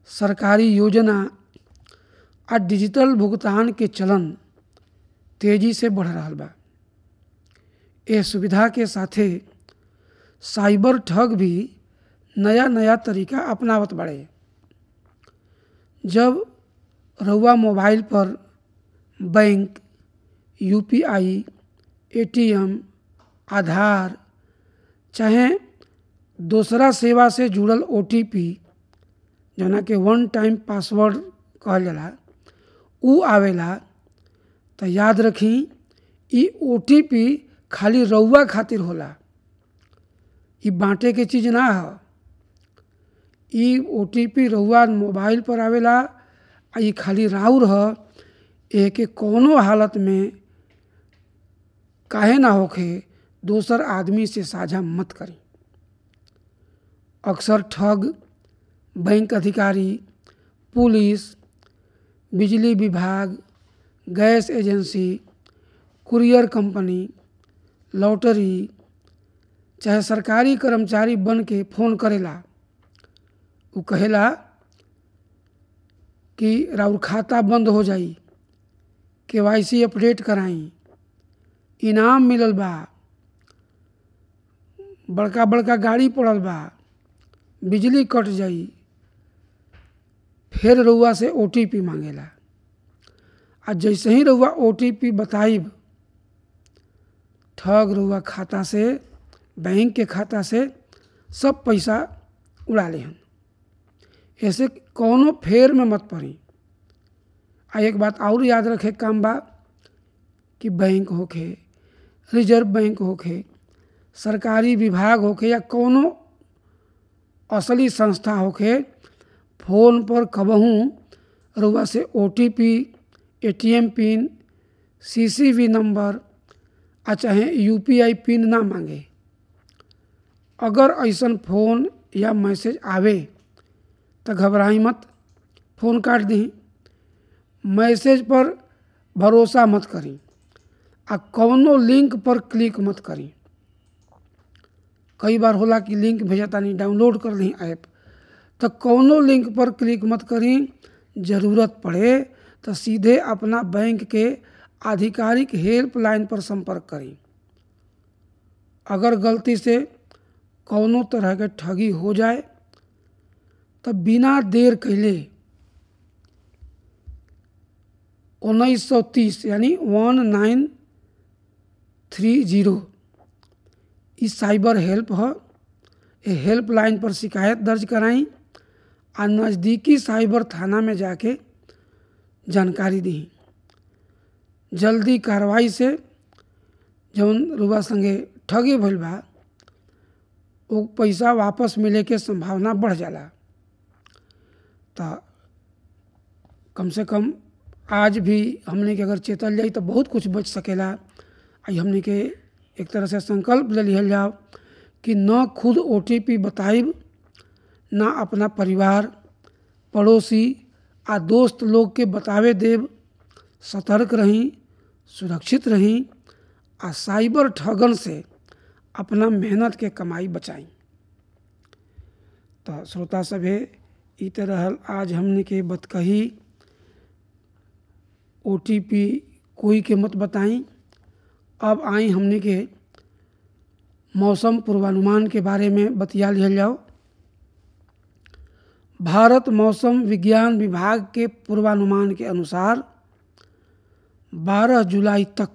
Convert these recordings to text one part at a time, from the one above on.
सरकारी योजना आ डिजिटल भुगतान के चलन तेजी से बढ़ रहा बा। ए सुविधा के साथे साइबर ठग भी नया नया तरीका अपनावत बाड़े। जब रउआ मोबाइल पर बैंक, यूपीआई, एटीएम, आधार चाहे दूसरा सेवा से जुड़ल ओटीपी जौना के वन टाइम पासवर्ड कहल जाला ऊ आवेला तो याद रखी ई ओटीपी खाली रउआ खातिर होला, ई बांटे के चीज़ ना ह। ई ओटीपी रउआ मोबाइल पर आवेला आ ई खाली राउर ह। एके कौनो हालत में काहे ना होखे दोसर आदमी से साझा मत करी। अक्सर ठग बैंक अधिकारी, पुलिस, बिजली विभाग, gas agency, courier company, lottery चाहे सरकारी कर्मचारी बन के फ़ोन करेला। उ कहेला कि राउर खाता बंद हो जाई, केवाईसी अपडेट कराई, इनाम मिलल बा, बड़का बड़का गाड़ी पड़ल बा, बिजली कट जाई। फिर रउआ से ओटीपी मांगेला आ जैसे ही रउआ ओटीपी बताइब ठग रउआ खाता से, बैंक के खाता से सब पैसा उड़ा लेहन। ऐसे कौनो फेर में मत पड़ी। आ एक बात और याद रखे काम बा कि बैंक होखे, रिजर्व बैंक होखे, सरकारी विभाग होखे या कौनो असली संस्था होखे, फ़ोन पर कबहू रउआ से ओटीपी, एटीएम पिन, सीसीवी नंबर आ चाहे यूपीआई पिन ना मांगे। अगर ऐसन फ़ोन या मैसेज आवे तो घबराई मत, फ़ोन काट दी। मैसेज पर भरोसा मत करी आ कौनो लिंक पर क्लिक मत करी। कई बार होला कि लिंक भेजतानी डाउनलोड कर ली ऐप, तो कौनो लिंक पर क्लिक मत करी। ज़रूरत पड़े तो सीधे अपना बैंक के आधिकारिक हेल्पलाइन पर संपर्क करी। अगर गलती से कौनो तरह के ठगी हो जाए तो बिना देर कैले 1930 यानी 1930 इस साइबर हेल्प ह। ये हेल्पलाइन पर शिकायत दर्ज कराई आ नज़दीकी साइबर थाना में जाके जानकारी दी। जल्दी कार्रवाई से जौन रुआ संगे ठगी भइल बा वो पैसा वापस मिले के संभावना बढ़ जाला। तो कम से कम आज भी हमने के अगर चेतल जाई तो बहुत कुछ बच सकेला। आई हमने के एक तरह से संकल्प ले लिहल जाओ कि न खुद ओटीपी बताइब, ना अपना परिवार, पड़ोसी आ दोस्त लोग के बतावे देव। सतर्क रहीं, सुरक्षित रहीं आ साइबर ठगन से अपना मेहनत के कमाई बचाई। तो श्रोता सभे ई तरह आज हमने के बत कही ओटीपी कोई के मत बताई। अब आई हमने के मौसम पूर्वानुमान के बारे में बतिया लिहल जाओ। भारत मौसम विज्ञान विभाग के पूर्वानुमान के अनुसार 12 जुलाई तक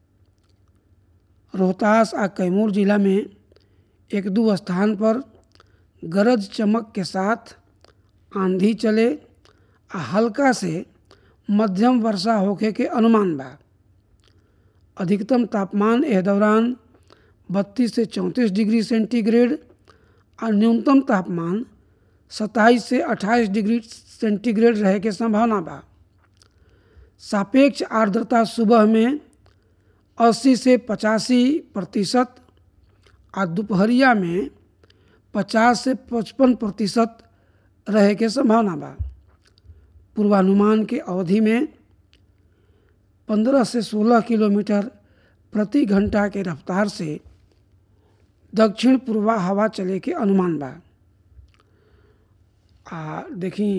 रोहतास आ कैमूर जिला में एक दो स्थान पर गरज चमक के साथ आंधी चले आ हल्का से मध्यम वर्षा होखे के अनुमान बा। अधिकतम तापमान एह दौरान 32 से 34 डिग्री सेंटीग्रेड और न्यूनतम तापमान 27 से 28 डिग्री सेंटीग्रेड रहे के संभावना बा। सापेक्ष आर्द्रता सुबह में 80 से 85% और दोपहरिया में 50 से 55% रहे के संभावना बा। पूर्वानुमान के अवधि में 15 से 16 किलोमीटर प्रति घंटा के रफ्तार से दक्षिण पूर्वा हवा चले के अनुमान बा। देखी